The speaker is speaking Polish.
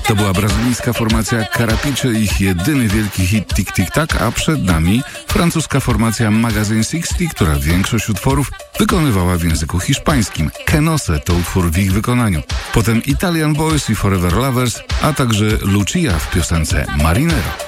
To była brazylijska formacja Karapicze, ich jedyny wielki hit Tik Tik Tak, a przed nami francuska formacja Magazine 60, która większość utworów wykonywała w języku hiszpańskim. Que no sé to utwór w ich wykonaniu. Potem Italian Boys i Forever Lovers, a także Lucia w piosence Marinero.